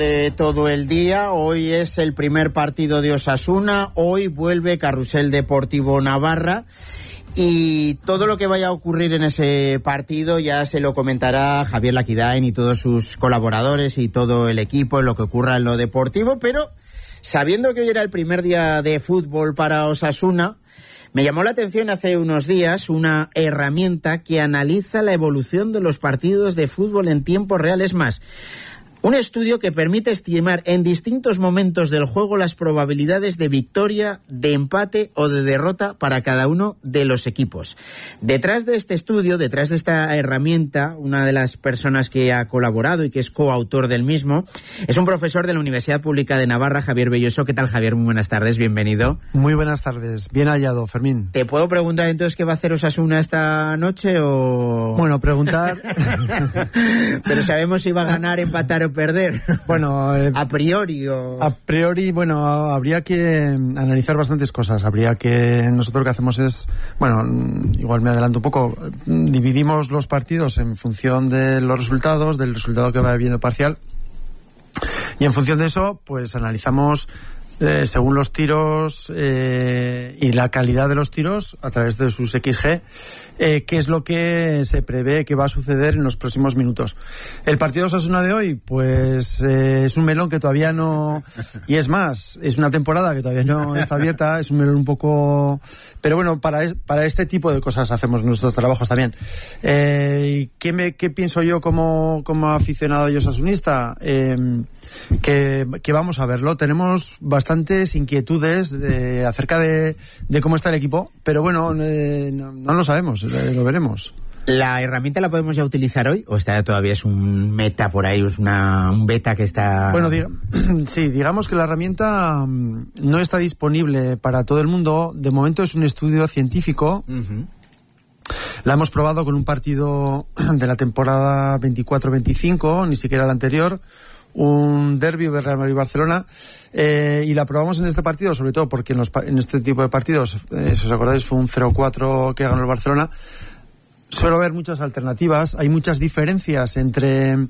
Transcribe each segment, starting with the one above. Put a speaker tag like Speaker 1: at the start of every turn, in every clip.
Speaker 1: Todo el día, hoy es el primer partido de Osasuna, hoy vuelve Carrusel Deportivo Navarra y todo lo que vaya a ocurrir en ese partido ya se lo comentará Javier Laquidain y todos sus colaboradores y todo el equipo en lo que ocurra en lo deportivo, pero sabiendo que hoy era el primer día de fútbol para Osasuna, me llamó la atención hace unos días una herramienta que analiza la evolución de los partidos de fútbol en tiempo real. Es más, un estudio que permite estimar en distintos momentos del juego las probabilidades de victoria, de empate o de derrota para cada uno de los equipos. Detrás de este estudio, detrás de esta herramienta, una de las personas que ha colaborado y que es coautor del mismo, es un profesor de la Universidad Pública de Navarra, Javier Belloso. ¿Qué tal, Javier? Muy buenas tardes, bienvenido.
Speaker 2: Muy buenas tardes, bien hallado, Fermín.
Speaker 1: ¿Te puedo preguntar entonces qué va a hacer Osasuna esta noche o...?
Speaker 2: Bueno, preguntar...
Speaker 1: Pero sabemos si va a ganar, empatar o perder.
Speaker 2: Bueno,
Speaker 1: a priori o...
Speaker 2: A priori, bueno, habría que analizar bastantes cosas. Nosotros lo que hacemos es, bueno, igual me adelanto un poco, dividimos los partidos en función de los resultados, del resultado que va viendo parcial, y en función de eso, pues analizamos según los tiros y la calidad de los tiros a través de sus XG, qué es lo que se prevé que va a suceder en los próximos minutos. El partido Osasuna de hoy, pues es un melón que todavía no... Y es más, es una temporada que todavía no está abierta, es un melón un poco... Pero bueno, para este tipo de cosas hacemos nuestros trabajos también. ¿Qué pienso yo como aficionado y osasunista? Que vamos a verlo. Tenemos bastantes inquietudes acerca de cómo está el equipo, pero bueno, no lo sabemos, lo veremos.
Speaker 1: ¿La herramienta la podemos ya utilizar hoy o todavía es un meta por ahí, es un beta que está...?
Speaker 2: Bueno, sí, digamos que la herramienta no está disponible para todo el mundo. De momento es un estudio científico. Uh-huh. La hemos probado con un partido de la temporada 24-25, ni siquiera el anterior, un derbi de Real Madrid-Barcelona, y la probamos en este partido sobre todo porque en este tipo de partidos, si os acordáis, fue un 0-4 que ganó el Barcelona. Suele haber muchas alternativas, hay muchas diferencias entre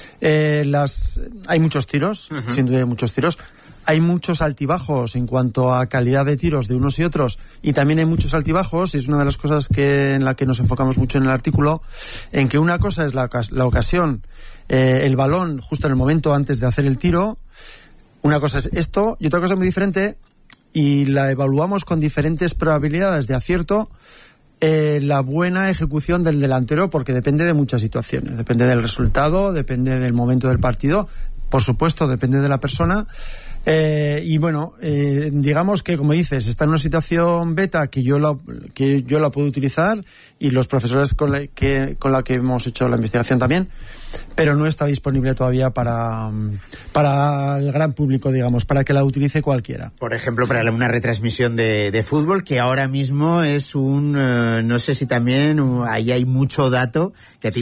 Speaker 2: hay muchos tiros, uh-huh. Sin duda hay muchos tiros. Hay muchos altibajos en cuanto a calidad de tiros de unos y otros, y también hay muchos altibajos, y es una de las cosas en la que nos enfocamos mucho en el artículo, en que una cosa es la ocasión, el balón justo en el momento antes de hacer el tiro, una cosa es esto, y otra cosa muy diferente, y la evaluamos con diferentes probabilidades de acierto, la buena ejecución del delantero, porque depende de muchas situaciones, depende del resultado, depende del momento del partido, por supuesto depende de la persona. Y bueno, digamos que, como dices, está en una situación beta que yo la puedo utilizar, y los profesores con la que hemos hecho la investigación también, pero no está disponible todavía para el gran público, digamos, para que la utilice cualquiera.
Speaker 1: Por ejemplo, para una retransmisión de fútbol, que ahora mismo es no sé si también ahí hay mucho dato que